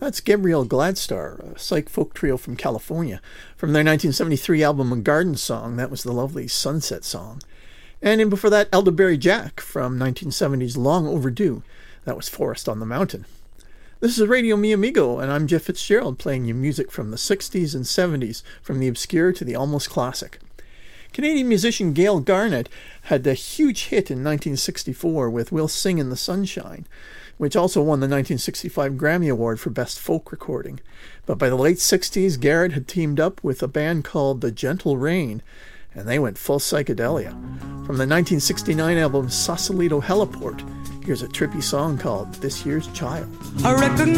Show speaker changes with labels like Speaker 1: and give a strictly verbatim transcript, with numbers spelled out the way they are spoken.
Speaker 1: That's Gabrielle Gladstar, a psych folk trio from California. From their nineteen seventy-three album A Garden Song, that was the lovely Sunset Song. And in before that, Elderberry Jack from nineteen seventies Long Overdue. That was Forest on the Mountain. This is Radio Mi Amigo, and I'm Jeff Fitzgerald, playing you music from the sixties and seventies, from the obscure to the almost classic. Canadian musician Gail Garnett had a huge hit in nineteen sixty-four with We'll Sing in the Sunshine, which also won the nineteen sixty-five Grammy Award for Best Folk Recording. But by the late sixties, Garrett had teamed up with a band called The Gentle Rain, and they went full psychedelia. From the nineteen sixty-nine album Sausalito Heliport, here's a trippy song called This Year's Child.
Speaker 2: I reckon